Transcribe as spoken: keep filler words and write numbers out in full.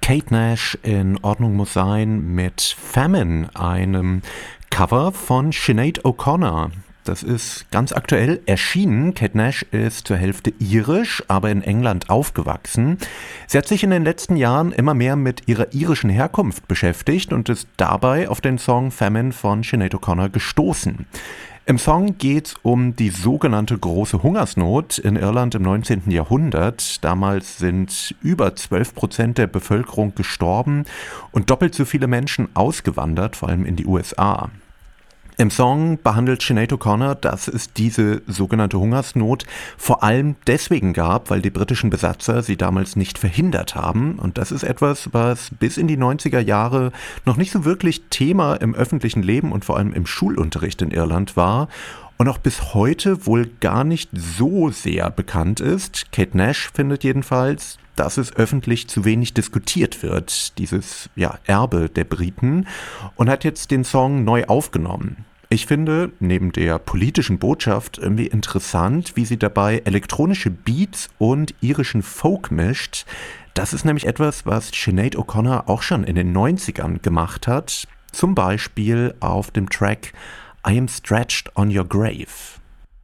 Kate Nash in Ordnung muss sein mit Famine, einem Cover von Sinead O'Connor. Das ist ganz aktuell erschienen. Kate Nash ist zur Hälfte irisch, aber in England aufgewachsen. Sie hat sich in den letzten Jahren immer mehr mit ihrer irischen Herkunft beschäftigt und ist dabei auf den Song Famine von Sinead O'Connor gestoßen. Im Song geht es um die sogenannte große Hungersnot in Irland im neunzehnten Jahrhundert. Damals sind über zwölf Prozent der Bevölkerung gestorben und doppelt so viele Menschen ausgewandert, vor allem in die U S A. Im Song behandelt Sinead O'Connor, dass es diese sogenannte Hungersnot vor allem deswegen gab, weil die britischen Besatzer sie damals nicht verhindert haben. Und das ist etwas, was bis in die neunziger Jahre noch nicht so wirklich Thema im öffentlichen Leben und vor allem im Schulunterricht in Irland war. Und auch bis heute wohl gar nicht so sehr bekannt ist. Kate Nash findet jedenfalls, dass es öffentlich zu wenig diskutiert wird, dieses ja, Erbe der Briten, und hat jetzt den Song neu aufgenommen. Ich finde, neben der politischen Botschaft irgendwie interessant, wie sie dabei elektronische Beats und irischen Folk mischt. Das ist nämlich etwas, was Sinead O'Connor auch schon in den neunzigern gemacht hat, zum Beispiel auf dem Track I Am Stretched on Your Grave.